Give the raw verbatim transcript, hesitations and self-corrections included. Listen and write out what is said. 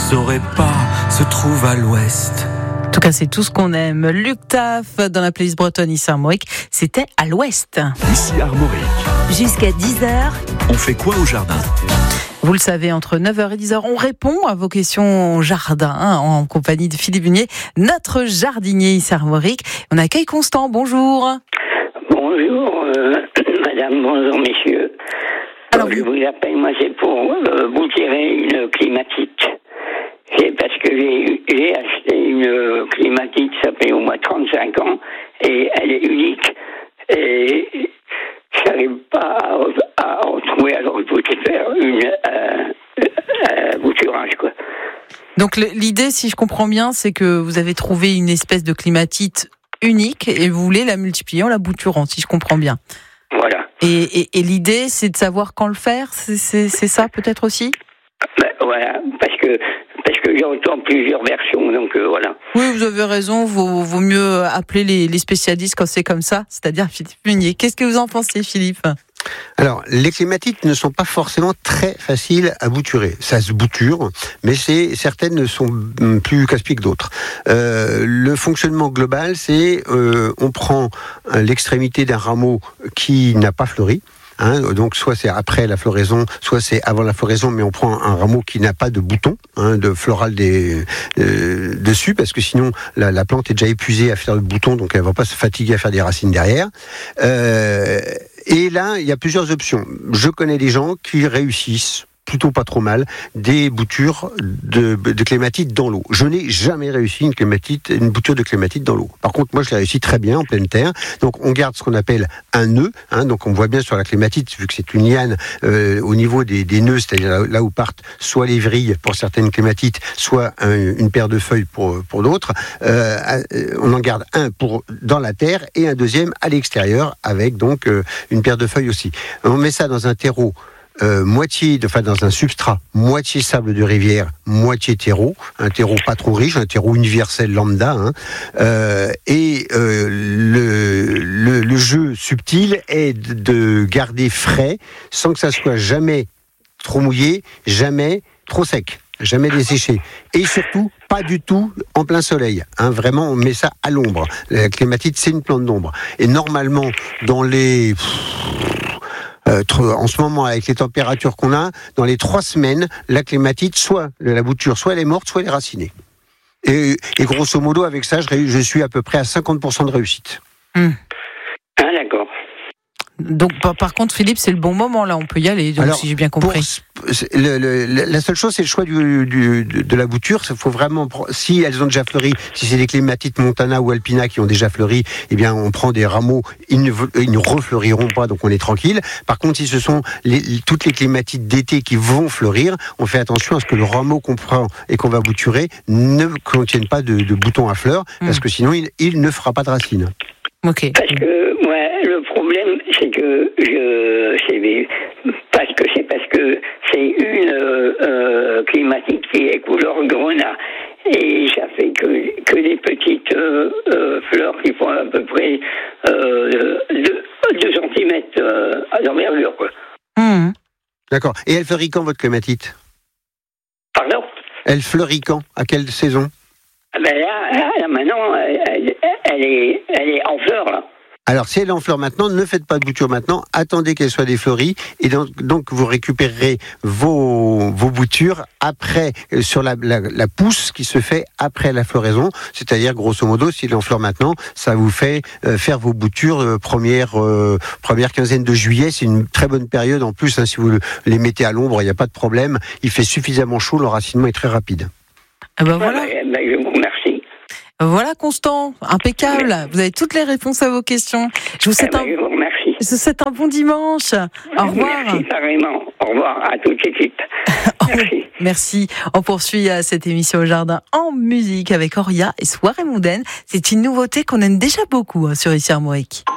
saurais pas, se trouve à l'ouest. En tout cas, c'est tout ce qu'on aime. Luc Taff, dans la playlist bretonne ici à Armorique, c'était à l'ouest. Ici Armorique. Jusqu'à dix heures. On fait quoi au jardin ? Vous le savez, entre neuf heures et dix heures, on répond à vos questions jardin, hein, en compagnie de Philippe Bunier, notre jardinier ici à Armorique. On accueille Constant, bonjour. Bonjour, euh, madame, bonjour, messieurs. Alors, je vous appelle, moi, c'est pour euh, vous tirer une climatique. C'est parce que j'ai, j'ai acheté une climatique, ça fait au moins trente-cinq ans, et elle est unique. Et je n'arrive pas à, à retrouver, alors je voulais faire une euh, euh, bouturage, quoi. Donc l'idée, si je comprends bien, c'est que vous avez trouvé une espèce de climatite unique et vous voulez la multiplier en la bouturant, si je comprends bien. Voilà. Et, et, et l'idée, c'est de savoir quand le faire, c'est, c'est, c'est ça peut-être aussi ? Ben, voilà, parce que parce que j'entends plusieurs versions, donc euh, voilà. Oui, vous avez raison, vaut, vaut mieux appeler les, les spécialistes quand c'est comme ça, c'est-à-dire Philippe Bunier. Qu'est-ce que vous en pensez, Philippe ? Alors, les clématites ne sont pas forcément très faciles à bouturer. Ça se bouture, mais c'est, certaines sont plus casse-pieds que d'autres. Euh, le fonctionnement global, c'est euh, on prend l'extrémité d'un rameau qui n'a pas fleuri. Hein, donc soit c'est après la floraison, soit c'est avant la floraison, mais on prend un rameau qui n'a pas de bouton, hein, de floral des, euh, dessus, parce que sinon la, la plante est déjà épuisée à faire le bouton, donc elle va pas se fatiguer à faire des racines derrière. Euh, et là, il y a plusieurs options. Je connais des gens qui réussissent plutôt pas trop mal, des boutures de, de clématite dans l'eau. Je n'ai jamais réussi une clématite, une bouture de clématite dans l'eau. Par contre, moi, je l'ai réussi très bien en pleine terre. Donc, on garde ce qu'on appelle un nœud. Hein, donc, on voit bien sur la clématite, vu que c'est une liane, euh, au niveau des, des nœuds, c'est-à-dire là, là où partent soit les vrilles pour certaines clématites, soit un, une paire de feuilles pour, pour d'autres. Euh, on en garde un pour dans la terre et un deuxième à l'extérieur avec donc euh, une paire de feuilles aussi. On met ça dans un terreau Euh, moitié, enfin dans un substrat, moitié sable de rivière, moitié terreau, un terreau pas trop riche, un terreau universel lambda, hein, euh, et euh, le, le, le jeu subtil est de garder frais sans que ça soit jamais trop mouillé, jamais trop sec, jamais desséché, et surtout pas du tout en plein soleil. Hein, vraiment, on met ça à l'ombre. La clématite, c'est une plante d'ombre, et normalement dans les Euh, en ce moment, avec les températures qu'on a, dans les trois semaines, la clématite, soit la bouture, soit elle est morte, soit elle est racinée. Et, et grosso modo, avec ça, je, je suis à peu près à cinquante pour cent de réussite. Mmh. Ah, d'accord. Donc, par, par contre, Philippe, c'est le bon moment, là, on peut y aller, donc, Alors, si j'ai bien compris. Pour, le, le, la seule chose, c'est le choix du, du, de, de la bouture. Il faut vraiment, si elles ont déjà fleuri, si c'est des clématites Montana ou Alpina qui ont déjà fleuri, eh bien, on prend des rameaux, ils ne, ils ne refleuriront pas, donc on est tranquille. Par contre, si ce sont les, toutes les clématites d'été qui vont fleurir, on fait attention à ce que le rameau qu'on prend et qu'on va bouturer ne contienne pas de, de boutons à fleurs, mmh. parce que sinon, il, il ne fera pas de racines. Ok. Parce que, ouais, le problème, c'est que je, c'est parce que c'est parce que c'est une euh, climatique qui est couleur grenat et ça fait que que des petites euh, euh, fleurs qui font à peu près euh, deux centimètres euh, d'envergure, quoi. Mmh. D'accord. Et elle fleurit quand, votre clématite ? Pardon ? Elle fleurit quand ? À quelle saison ? Ben là, là, là maintenant, elle, elle, est, elle est en fleurs, là. Alors, si elle est en fleurs maintenant, ne faites pas de bouture maintenant, attendez qu'elle soit défleurie, et donc, donc vous récupérerez vos, vos boutures après, sur la, la, la pousse qui se fait après la floraison, c'est-à-dire, grosso modo, si elle est en fleurs maintenant, ça vous fait euh, faire vos boutures euh, première, euh, première quinzaine de juillet, c'est une très bonne période en plus, hein, si vous les mettez à l'ombre, il n'y a pas de problème, il fait suffisamment chaud, l'enracinement est très rapide. Ah ben voilà. Ouais, ben, je vous remercie. Voilà, Constant, impeccable. Vous avez toutes les réponses à vos questions. Je vous souhaite, eh ben, un... je vous remercie. Je vous souhaite un bon dimanche. Au revoir. Merci, carrément. Au revoir à toute l'équipe. Merci. Merci. On poursuit cette émission au jardin en musique avec Oria et Soirée Mondaine. C'est une nouveauté qu'on aime déjà beaucoup hein, sur Ici Armorique.